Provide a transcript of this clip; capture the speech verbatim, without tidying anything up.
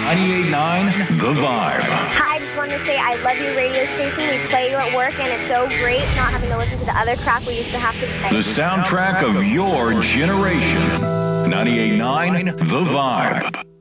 ninety-eight point nine The Vibe. Hi, I just wanted to say I love your radio station. We play you at work, and it's so great not having to listen to the other crap we used to have to play. The soundtrack of your generation. ninety-eight point nine The Vibe.